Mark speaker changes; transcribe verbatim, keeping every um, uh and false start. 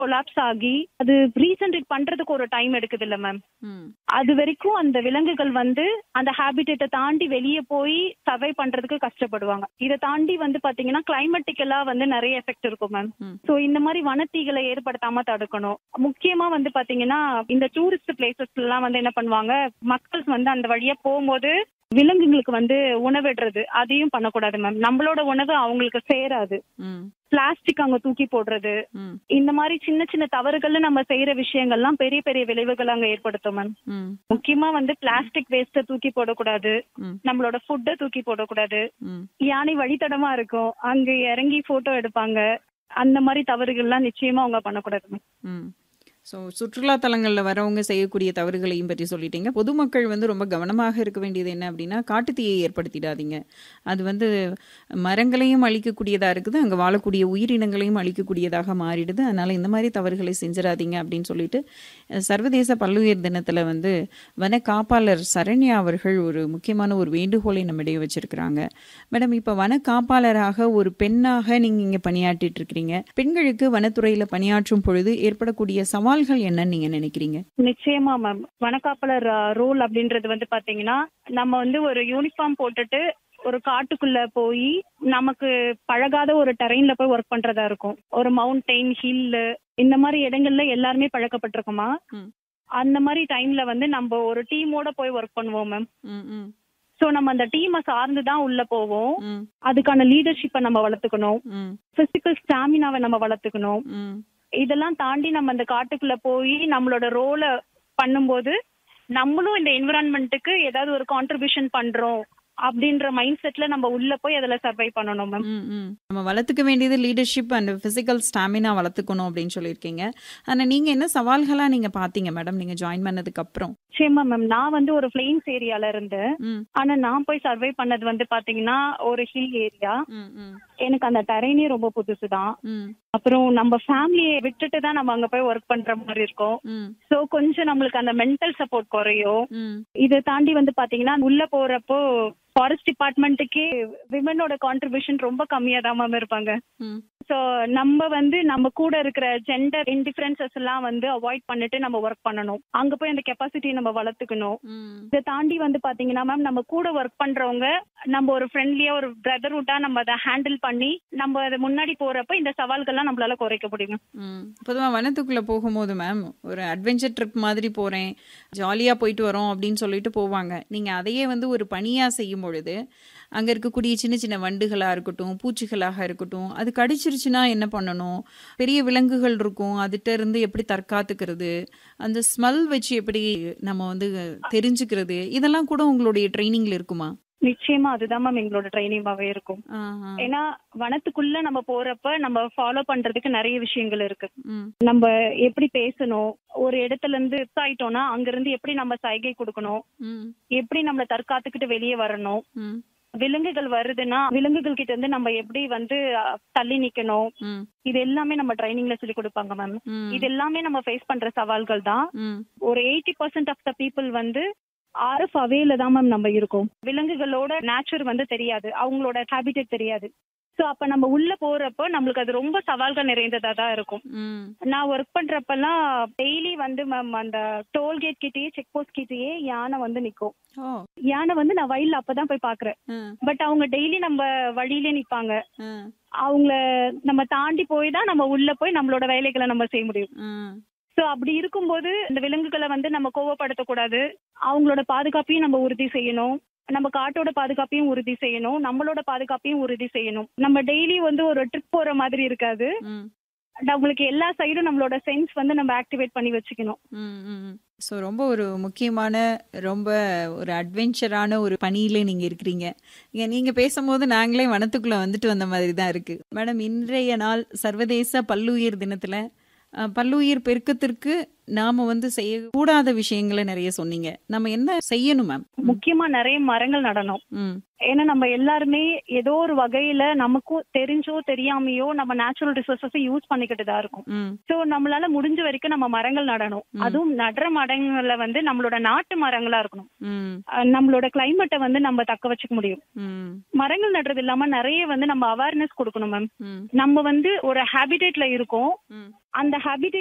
Speaker 1: Collapse ஆகி அது ரீசன்ட்ரேட் பண்றதுக்கு ஒரு டைம் எடுக்குது இல்ல மேம்.
Speaker 2: ம்.
Speaker 1: அது வரைக்கும் அந்த விலங்குகள் வந்து அந்த ஹேபிட்டேட்டை தாண்டி வெளியே போய் சர்வை பண்றதுக்கு கஷ்டப்படுவாங்க. இதை தாண்டி வந்து பாத்தீங்கன்னா கிளைமேட்டிக்கலா வந்து நிறைய எஃபெக்ட் இருக்கும் மேம்.
Speaker 2: ம்.
Speaker 1: சோ இந்த மாதிரி வனத்தீகளை ஏற்படுத்தாம தடுக்கணும். முக்கியமா வந்து பாத்தீங்கன்னா இந்த டூரிஸ்ட் பிளேசஸ் எல்லாம் வந்து என்ன பண்ணுவாங்க, மக்கள் வந்து அந்த வழியா போகும்போது விலங்குகளுக்கு வந்து உணவிடுறது அதையும் பண்ணக்கூடாது மேம். நம்மளோட உணவு அவங்களுக்கு சேராது.
Speaker 2: ம்.
Speaker 1: பிளாஸ்டிக் அங்க தூக்கி போடுறது,
Speaker 2: ம்.
Speaker 1: இந்த மாதிரி சின்ன சின்ன தவறுகள்ல நம்ம செய்யற விஷயங்கள்லாம் பெரிய பெரிய விளைவுகள் அங்க ஏற்படுத்தும் மேம்.
Speaker 2: ம்.
Speaker 1: முக்கியமா வந்து பிளாஸ்டிக் வேஸ்ட தூக்கி போடக்கூடாது,
Speaker 2: ம்.
Speaker 1: நம்மளோட ஃபுட்டை தூக்கி போடக்கூடாது.
Speaker 2: ம்.
Speaker 1: யானை வழித்தடமா இருக்கும், அங்க இறங்கி போட்டோ எடுப்பாங்க. அந்த மாதிரி தவறுகள்லாம் நிச்சயமா அவங்க பண்ணக்கூடாது மேம்.
Speaker 2: ம். ஸோ சுற்றுலா தலங்களில் வரவங்க செய்யக்கூடிய தவறுகளையும் பற்றி சொல்லிட்டீங்க. பொதுமக்கள் வந்து ரொம்ப கவனமாக இருக்க வேண்டியது என்ன அப்படின்னா, காட்டுத்தீயை ஏற்படுத்திடாதீங்க. அது வந்து மரங்களையும் அழிக்கக்கூடியதாக இருக்குது, அங்கே வாழக்கூடிய உயிரினங்களையும் அழிக்கக்கூடியதாக மாறிடுது. அதனால் இந்த மாதிரி தவறுகளை செஞ்சிடாதீங்க அப்படின்னு சொல்லிட்டு அஹ், சர்வதேச பல்லுயிர் தினத்தில் வந்து வன காப்பாளர் சரண்யா அவர்கள் ஒரு முக்கியமான ஒரு வேண்டுகோளை நம்மிடையே வச்சிருக்கிறாங்க. மேடம், இப்போ வன காப்பாளராக ஒரு பெண்ணாக நீங்கள் இங்கே பணியாற்றிட்டு இருக்கிறீங்க. பெண்களுக்கு வனத்துறையில் பணியாற்றும் பொழுது ஏற்படக்கூடிய சவால்கள் என்னன்னு நீங்க நினைக்கிறீங்க?
Speaker 1: நிச்சயமா மேம். வனக்காப்பாளர் ரோல் அப்படின்றது வந்து பாத்தீங்கன்னா, நம்ம வந்து ஒரு யூனிஃபார்ம் போட்டுட்டு ஒரு காட்டுக்குள்ள போய் நமக்கு பழகாத ஒரு டெரெயின்ல போய் ஒர்க் பண்றதா இருக்கும். ஒரு மவுண்டெயின், ஹில்லு இந்த மாதிரி இடங்கள்ல எல்லாருமே பழக்கப்பட்டிருக்குமா.
Speaker 2: ம்.
Speaker 1: அந்த மாதிரி டைம்ல வந்து நம்ம ஒரு டீமோட போய் ஒர்க் பண்ணுவோம் மேம்.
Speaker 2: ம். ம்.
Speaker 1: சோ நம்ம அந்த டீமை சார்ந்து தான் உள்ள போவோம்.
Speaker 2: ம்.
Speaker 1: அதுக்கான லீடர்ஷிப்பை நம்ம வளர்த்துக்கணும்,
Speaker 2: ம்.
Speaker 1: பிசிக்கல் ஸ்டாமினாவை நம்ம வளர்த்துக்கணும்.
Speaker 2: ம்.
Speaker 1: இதெல்லாம் தாண்டி நம்ம அந்த காட்டுக்குள்ள போய் நம்மளோட ரோலை பண்ணும்போது நம்மளும் இந்த என்விரான்மெண்ட்டுக்கு ஏதாவது ஒரு கான்ட்ரிபியூஷன் பண்றோம் அப்படின்ற மைண்ட் செட்ல நம்ம உள்ள போய் அதுல சர்வை பண்ணணும் மேம்.
Speaker 2: ம். ம். நம்ம வளர்த்துக்க வேண்டியது லீடர்ஷிப் அண்ட் ஃபிசிக்கல் ஸ்டாமினா வளர்த்துக்கணும் அப்படின்னு சொல்லியிருக்கீங்க. ஆனால் நீங்கள் என்ன சவால்களாக நீங்கள் பார்த்தீங்க மேடம் நீங்கள் ஜாயின் பண்ணதுக்கு அப்புறம்?
Speaker 1: நிச்சயமா மேம். நான் வந்து ஒரு பிளெயின்ஸ் ஏரியால இருந்தேன்.
Speaker 2: ம்.
Speaker 1: ஆனா நான் போய் சர்வை பண்ணது வந்து பாத்தீங்கன்னா ஒரு ஹில் ஏரியா.
Speaker 2: ம். ம்.
Speaker 1: எனக்கு அந்த டெரெயினே ரொம்ப புதுசுதான்.
Speaker 2: ம்.
Speaker 1: அப்புறம் நம்ம ஃபேமிலியை விட்டுட்டு தான் நம்ம அங்க போய் ஒர்க் பண்ற மாதிரி இருக்கும்.
Speaker 2: ம்.
Speaker 1: சோ கொஞ்சம் நம்மளுக்கு அந்த மென்டல் சப்போர்ட் குறையும்.
Speaker 2: ம்.
Speaker 1: இதை தாண்டி வந்து பாத்தீங்கன்னா உள்ள போறப்போ ஃபாரஸ்ட் டிபார்ட்மெண்ட்டுக்கே விமனோட கான்ட்ரிபியூஷன் ரொம்ப கம்மியா தான் மேம் இருப்பாங்க.
Speaker 2: ம்.
Speaker 1: ஸோ நம்ம வந்து நம்ம கூட இருக்கிற ஜெண்டர் இன்டிஃபரன்சஸ் எல்லாம் வந்து அவாய்ட் பண்ணிட்டு நம்ம ஒர்க் பண்ணணும். அங்க போய் அந்த கெப்பாசிட்டியை நம்ம வளர்த்துக்கணும்.
Speaker 2: ம்.
Speaker 1: இதை தாண்டி வந்து பாத்தீங்கன்னா மேம் நம்ம கூட ஒர்க் பண்றவங்க நம்ம ஒரு ஃப்ரெண்ட்லியா ஒரு பிரதர்ஹுட்டா நம்ம அதை ஹேண்டில் பண்ணி நம்ம அதை முன்னாடி போறப்ப இந்த சவால்கள்லாம் நம்மளால குறைக்க முடியும்.
Speaker 2: ம். பொதுவாக வனத்துக்குள்ளே போகும்போது மேம் ஒரு அட்வென்ச்சர் ட்ரிப் மாதிரி போகிறேன், ஜாலியாக போயிட்டு வரோம் அப்படின்னு சொல்லிட்டு போவாங்க. நீங்கள் அதையே வந்து ஒரு பணியாக செய்யும் பொழுது அங்கே இருக்கக்கூடிய சின்ன சின்ன வண்டுகளாக இருக்கட்டும், பூச்சிகளாக இருக்கட்டும், அது கடிச்சிருச்சுன்னா என்ன பண்ணணும், பெரிய விலங்குகள் இருக்கும், அதுகிட்ட இருந்து எப்படி தற்காத்துக்கிறது, அந்த ஸ்மெல் வச்சு எப்படி நம்ம வந்து தெரிஞ்சுக்கிறது, இதெல்லாம் கூட உங்களுடைய ட்ரைனிங்கில் இருக்குமா?
Speaker 1: நிச்சயமா அதுதான் மேம் எங்களோட ட்ரைனிங்காவே இருக்கும்.
Speaker 2: ஆஹா.
Speaker 1: ஏன்னா வனத்துக்குள்ள நம்ம போறப்ப நம்ம ஃபாலோ பண்றதுக்கு நிறைய விஷயங்கள் இருக்கு.
Speaker 2: ம்.
Speaker 1: நம்ம எப்படி பேசணும், ஒரு இடத்துல இருந்து மிஸ் ஆயிட்டோம்னா அங்க இருந்து எப்படி நம்ம சைகை கொடுக்கணும்,
Speaker 2: ம். எப்படி
Speaker 1: எப்படி நம்மள தற்காத்துக்கிட்டு வெளியே வரணும்,
Speaker 2: ம்.
Speaker 1: விலங்குகள் வருதுன்னா விலங்குகள் கிட்ட இருந்து நம்ம எப்படி வந்து அஹ், தள்ளி நிக்கணும்,
Speaker 2: ம்.
Speaker 1: இது எல்லாமே நம்ம ட்ரைனிங்ல சொல்லி கொடுப்பாங்க மேம்.
Speaker 2: ம்.
Speaker 1: இது எல்லாமே நம்ம ஃபேஸ் பண்ற சவால்கள் தான்.
Speaker 2: ம்.
Speaker 1: ஒரு eighty percent of the people வந்து ஆர்எஃப் அவேல தான் மேம் நம்ம இருக்கோம். விலங்குகளோட நேச்சர் வந்து தெரியாது, அவங்களோட ஹேபிட்டேட் தெரியாது. ஸோ அப்ப நம்ம உள்ள போறப்போ நம்மளுக்கு அது ரொம்ப சவால்கள் நிறைந்ததா தான் இருக்கும்.
Speaker 2: ம்.
Speaker 1: நான் ஒர்க் பண்றப்பெல்லாம் டெய்லி வந்து மேம் அந்த டோல்கேட் கிட்டயே செக் போஸ்ட் கிட்டயே யானை வந்து நிக்கும்.
Speaker 2: ஓ.
Speaker 1: யானை வந்து நான் வயல்ல அப்பதான் போய் பாக்குறேன்.
Speaker 2: ம்.
Speaker 1: பட் அவங்க டெய்லி நம்ம வழியிலே நிப்பாங்க.
Speaker 2: ம்.
Speaker 1: அவங்கள நம்ம தாண்டி போய் தான் நம்ம உள்ள போய் நம்மளோட வேலைகளை நம்ம செய்ய முடியும்.
Speaker 2: ம்.
Speaker 1: ஸோ அப்படி இருக்கும்போது இந்த விலங்குகளை வந்து நம்ம கோவப்படுத்தக்கூடாது. அவங்களோட பாதுகாப்பையும் நம்ம உறுதி செய்யணும். நம்ம காட்டோட பாதுகாப்பையும் உறுதி செய்யணும். நம்மளோட பாதுகாப்பையும் உறுதி செய்யணும். நம்ம டெய்லி வந்து ஒரு ட்ரிப் போற மாதிரி இருக்காது.
Speaker 2: ம்.
Speaker 1: நம்மளுக்கு எல்லா சைடும் நம்மளோட சென்ஸ் வந்து நம்ம ஆக்டிவேட் பண்ணி வச்சுக்கணும்.
Speaker 2: ம். ம். ஸோ ரொம்ப ஒரு முக்கியமான ரொம்ப ஒரு அட்வென்ச்சரான ஒரு பணியில் நீங்கள் இருக்கிறீங்க. இங்கே நீங்கள் பேசும்போது நாங்களே வனத்துக்குள்ளே வந்துட்டு வந்த மாதிரி தான் இருக்குது. மேடம், இன்றைய நாள் சர்வதேச பல்லுயிர் தினத்தில் பல்லுயிர் பெருக்கத்திற்கு நாம வந்து செய்யக்கூடாத விஷயங்களை நிறைய சொன்னீங்க. நம்ம என்ன செய்யணும் மேம்?
Speaker 1: முக்கியமா நிறைய மரங்கள் நடணும்.
Speaker 2: ம்.
Speaker 1: ஏன்னா நம்ம எல்லாருமே ஏதோ ஒரு வகையில நமக்கும் தெரிஞ்சோ தெரியாமையோ நம்ம நேச்சுரல் ரிசோர்சஸ் யூஸ் பண்ணிக்கிட்டு தான் இருக்கும்.
Speaker 2: ம்.
Speaker 1: சோ நம்மளால முடிஞ்ச வரைக்கும் நம்ம மரங்கள் நடணும்.
Speaker 2: ம்.
Speaker 1: அதுவும் நடுற மரங்கள்ல வந்து நம்மளோட நாட்டு மரங்களா இருக்கணும்.
Speaker 2: ம்.
Speaker 1: அஹ் நம்மளோட கிளைமேட்டை வந்து நம்ம தக்க வச்சுக்க முடியும்.
Speaker 2: ம்.
Speaker 1: மரங்கள் நடுறது இல்லாம நிறைய வந்து நம்ம அவேர்னஸ் கொடுக்கணும் மேம்.
Speaker 2: ம்.
Speaker 1: நம்ம வந்து ஒரு ஹேபிடேட்ல இருக்கோம்.
Speaker 2: ம்.
Speaker 1: அந்த ஹேபிடேட்